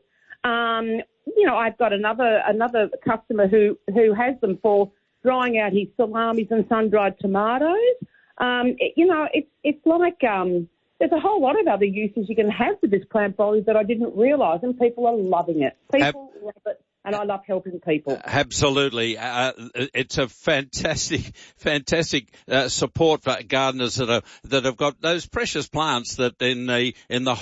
I've got another customer who has them for drying out his salamis and sun-dried tomatoes. It's like there's a whole lot of other uses you can have with this plant brolly that I didn't realise, and people are loving it. People love it. And I love helping people. Absolutely. It's a fantastic support for gardeners that have got those precious plants that in the hot,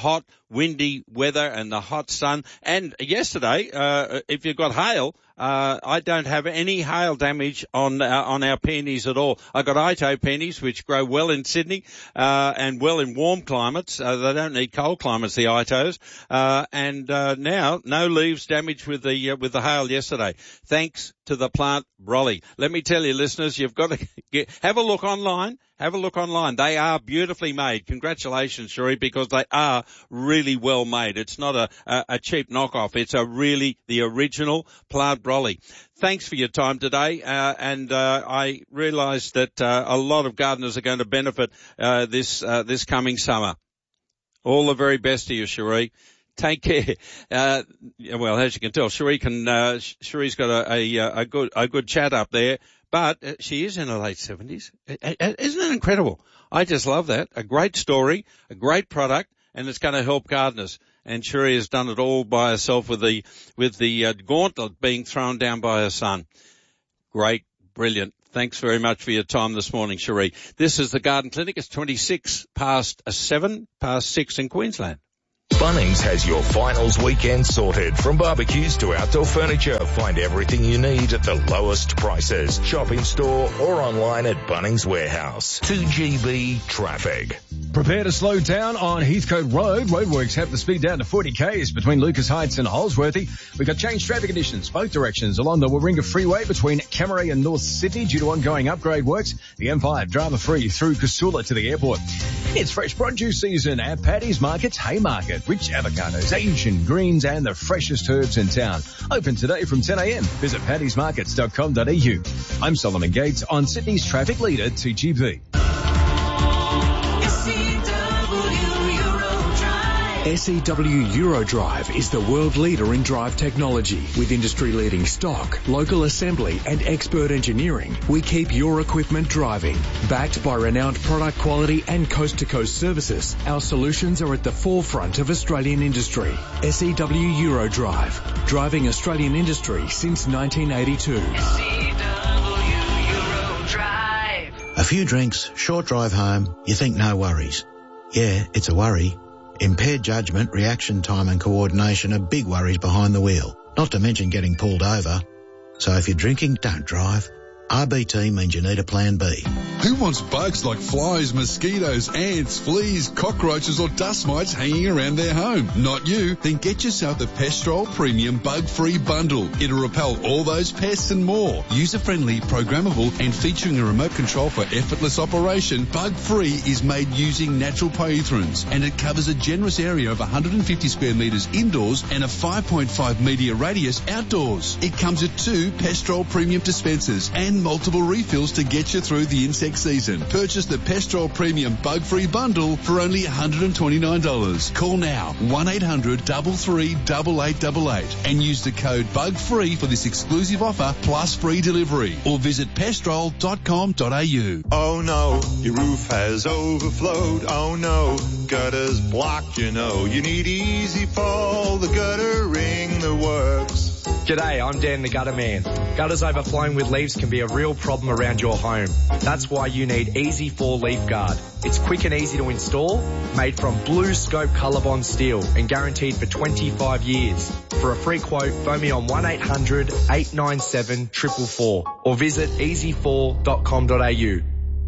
windy weather and the hot sun. And yesterday, if you've got hail, I don't have any hail damage on our peonies at all. I got Ito peonies, which grow well in Sydney, and well in warm climates. They don't need cold climates, the Itos. Now, no leaves damaged with the hail yesterday. Thanks to the plant Brolly. Let me tell you, listeners, you've got to have a look online. Have a look online. They are beautifully made. Congratulations, Cherie, because they are really well made. It's not a cheap knockoff. It's the original plant Brolly. Thanks for your time today. I realise that a lot of gardeners are going to benefit this coming summer. All the very best to you, Cherie. Take care. Well, as you can tell, Cherie's got a good chat up there. But she is in her late 70s. Isn't it incredible? I just love that. A great story, a great product, and it's going to help gardeners. And Cherie has done it all by herself with the gauntlet being thrown down by her son. Great, brilliant. Thanks very much for your time this morning, Cherie. This is the Garden Clinic. It's 26 past 6 in Queensland. Bunnings has your finals weekend sorted. From barbecues to outdoor furniture, find everything you need at the lowest prices. Shop in store or online at Bunnings Warehouse. 2GB traffic. Prepare to slow down on Heathcote Road. Roadworks have the speed down to 40 k's between Lucas Heights and Holsworthy. We've got changed traffic conditions both directions along the Warringah Freeway between Cammeray and North Sydney due to ongoing upgrade works. The M5 drama-free through Casula to the airport. It's fresh produce season at Paddy's Market's Haymarket. Rich avocados, Asian greens and the freshest herbs in town. Open today from 10 a.m. Visit paddysmarkets.com.au. I'm Solomon Gates on Sydney's traffic leader, TGV. SEW Eurodrive is the world leader in drive technology. With industry-leading stock, local assembly and expert engineering, we keep your equipment driving. Backed by renowned product quality and coast-to-coast services, our solutions are at the forefront of Australian industry. SEW Eurodrive, driving Australian industry since 1982. A few drinks, short drive home, you think no worries. Yeah, it's a worry. Impaired judgment, reaction time and coordination are big worries behind the wheel, not to mention getting pulled over. So if you're drinking, don't drive. RBT means you need a plan B. Who wants bugs like flies, mosquitoes, ants, fleas, cockroaches or dust mites hanging around their home? Not you. Then get yourself the Pestrol Premium Bug-Free Bundle. It'll repel all those pests and more. User-friendly, programmable and featuring a remote control for effortless operation, Bug-Free is made using natural pyrethrins and it covers a generous area of 150 square metres indoors and a 5.5 metre radius outdoors. It comes with 2 Pestrol Premium dispensers and multiple refills to get you through the insect season. Purchase the Pestrol Premium Bug-Free Bundle for only $129. Call now 1-800-338888 and use the code BUGFREE for this exclusive offer plus free delivery or visit pestrol.com.au. Oh no, your roof has overflowed. Oh no, gutters blocked, you know. You need Easy Fall, the guttering that works. G'day, I'm Dan the Gutter Man. Gutters overflowing with leaves can be a real problem around your home. That's why you need Easy 4 Leaf Guard. It's quick and easy to install, made from Blue Scope Colorbond steel and guaranteed for 25 years. For a free quote, phone me on 1-800-897-444 or visit easy4.com.au.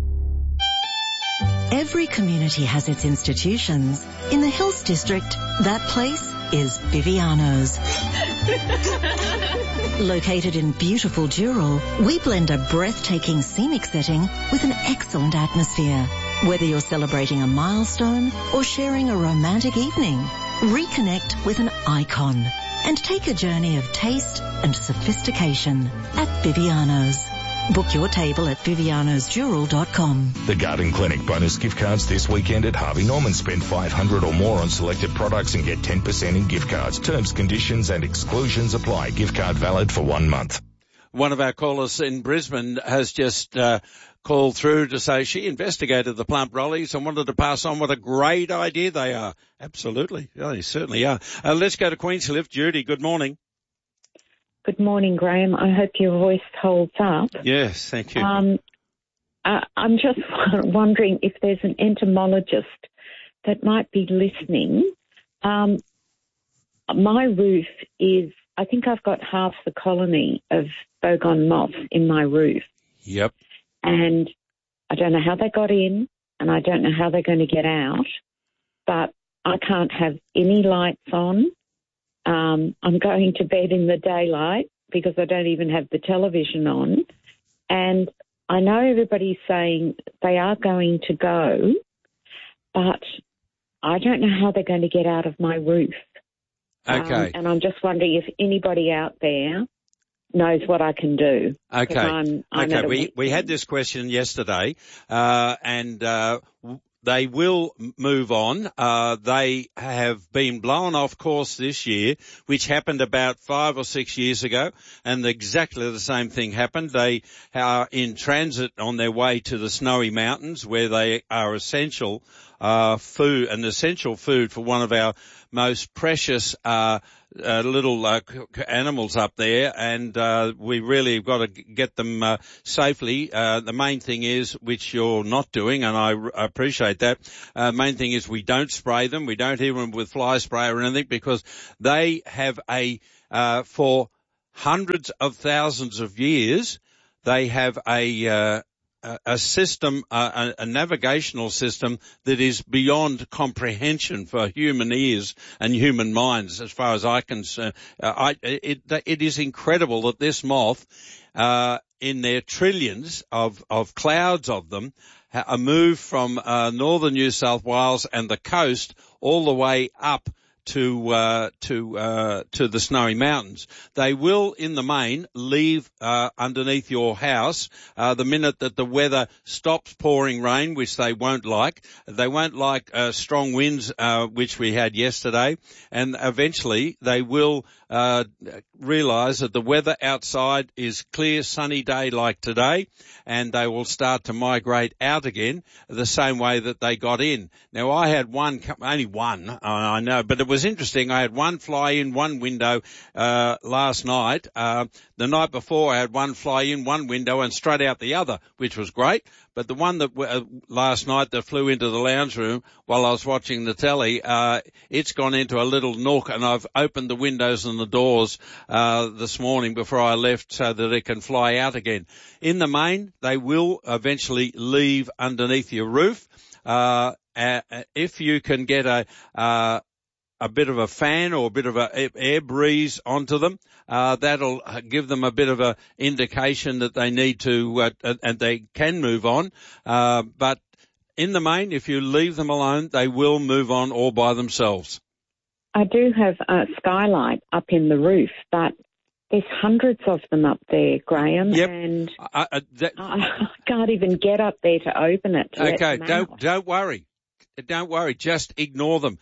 Every community has its institutions. In the Hills District, that place is Viviano's. Located in beautiful Dural, we blend a breathtaking scenic setting with an excellent atmosphere. Whether you're celebrating a milestone or sharing a romantic evening, reconnect with an icon and take a journey of taste and sophistication at Viviano's. Book your table at vivianosdural.com. The Garden Clinic bonus gift cards this weekend at Harvey Norman. Spend $500 or more on selected products and get 10% in gift cards. Terms, conditions and exclusions apply. Gift card valid for 1 month. One of our callers in Brisbane has just called through to say she investigated the plant Brollies and wanted to pass on what a great idea they are. Absolutely. They certainly are. Let's go to Queenscliff. Judy, good morning. Good morning, Graham. I hope your voice holds up. Yes, thank you. I'm just wondering if there's an entomologist that might be listening My roof is, I think I've got half the colony of bogong moths in my roof. Yep. And I don't know how they got in, and I don't know how they're going to get out, but I can't have any lights on. I'm going to bed in the daylight because I don't even have the television on. And I know everybody's saying they are going to go, but I don't know how they're going to get out of my roof. Okay. And I'm just wondering if anybody out there knows what I can do. Okay. We had this question yesterday, and they will move on. They have been blown off course this year, which happened about 5 or 6 years ago, and exactly the same thing happened. They are in transit on their way to the Snowy Mountains, where they are essential food for one of our most precious little animals up there, and we really have got to get them safely. The main thing is, which you're not doing, and I appreciate that, main thing is we don't spray them. We don't hit them with fly spray or anything, because they have for hundreds of thousands of years, they have a system, a navigational system that is beyond comprehension for human ears and human minds, as far as I can. It is incredible that this moth, in their trillions of clouds of them, are moved from northern New South Wales and the coast all the way up to the Snowy Mountains. They will, in the main, leave underneath your house the minute that the weather stops pouring rain, which they won't like. They won't like strong winds, which we had yesterday, and eventually they will realise that the weather outside is clear, sunny day like today, and they will start to migrate out again the same way that they got in. Now, I had only one, I know, but it was interesting. I had one fly in one window last night. The night before, I had one fly in one window and straight out the other, which was great. But the one that last night that flew into the lounge room while I was watching the telly, it's gone into a little nook, and I've opened the windows and the doors this morning before I left so that it can fly out again. In the main, they will eventually leave underneath your roof. If you can get a bit of a fan or a bit of a air breeze onto them, that'll give them a bit of a indication that they need to, and they can move on. But in the main, if you leave them alone, they will move on all by themselves. I do have a skylight up in the roof, but there's hundreds of them up there, Graham, yep. And I can't even get up there to open it. Okay, don't worry. Don't worry. Just ignore them.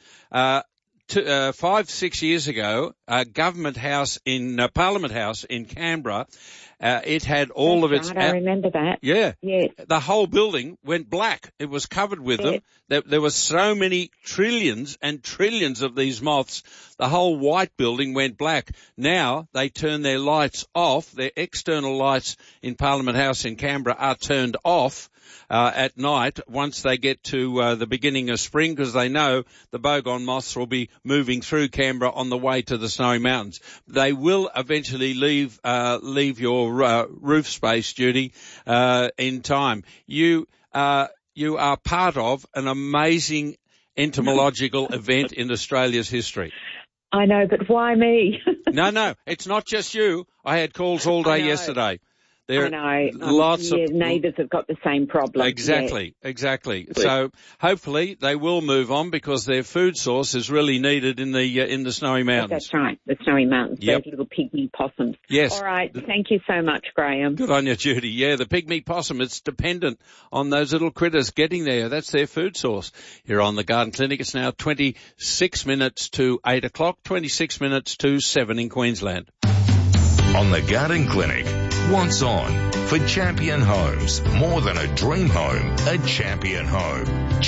5-6 years ago, Parliament House in Canberra, it had all of its... I remember that. Yeah. Yes. The whole building went black. It was covered with them. There were so many trillions and trillions of these moths. The whole white building went black. Now they turn their lights off. Their external lights in Parliament House in Canberra are turned off at night once they get to the beginning of spring, because they know the bogong moths will be moving through Canberra on the way to the Snowy Mountains. They will eventually leave your roof space, Judy, in time. You are part of an amazing entomological event in Australia's history. I know, but why me? No, it's not just you. I had calls all day yesterday. I know. Lots of neighbours have got the same problem. Exactly. So hopefully they will move on, because their food source is really needed in the Snowy Mountains. That's right, the Snowy Mountains. Yep. Those little pygmy possums. Yes. All right. Thank you so much, Graham. Good on you, Judy. Yeah, the pygmy possum, it's dependent on those little critters getting there. That's their food source. Here on the Garden Clinic, it's now 26 minutes to 8 o'clock, 26 minutes to 7 in Queensland. On the Garden Clinic, what's on for Champion Homes? More than a dream home, a champion home.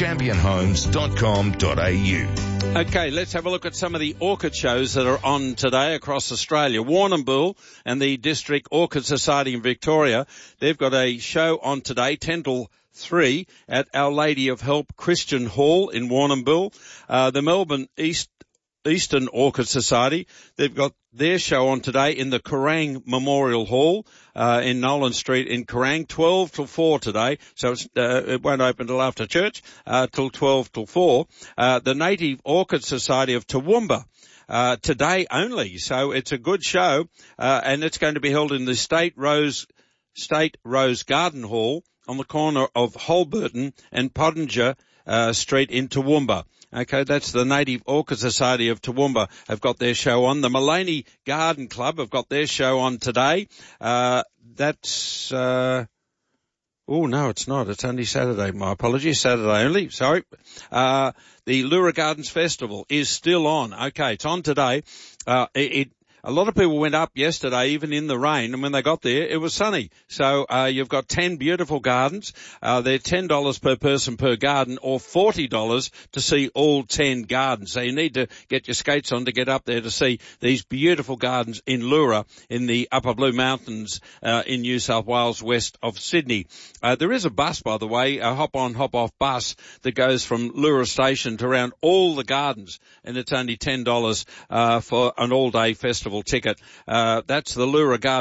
championhomes.com.au. Okay, let's have a look at some of the orchid shows that are on today across Australia. Warrnambool and the District Orchid Society in Victoria, they've got a show on today, 10 till 3 at Our Lady of Help Christian Hall in Warrnambool. The Melbourne East Eastern Orchid Society. They've got their show on today in the Kerrang Memorial Hall in Nolan Street in Kerrang, 12 till 4 today. So it won't open till after church, till 12 till 4. The Native Orchid Society of Toowoomba. Today only, so it's a good show, and it's going to be held in the State Rose Garden Hall on the corner of Holberton and Pottinger Street in Toowoomba. Okay, that's the Native Orchid Society of Toowoomba have got their show on. The Mullaney Garden Club have got their show on today. That's oh, no, it's not. It's only Saturday. My apologies. Saturday only. Sorry. The Lura Gardens Festival is still on. Okay, it's on today. A lot of people went up yesterday, even in the rain, and when they got there, it was sunny. So you've got 10 beautiful gardens. They're $10 per person per garden, or $40 to see all 10 gardens. So you need to get your skates on to get up there to see these beautiful gardens in Lura, in the Upper Blue Mountains in New South Wales, west of Sydney. There is a bus, by the way, a hop-on, hop-off bus that goes from Lura Station to around all the gardens, and it's only $10 for an all-day festival ticket. That's the Lura Garden